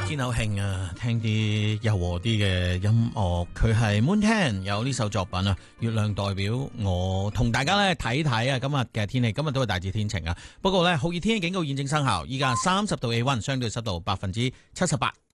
天好興啊，聽啲柔和啲嘅音樂，佢係 Moon10 有呢首作品啊，月亮代表我，同大家咧睇睇啊，今日嘅天氣，今日都係大致天晴啊，不過咧酷熱天氣警告現正生效，依家30度氣溫，相對濕度78%。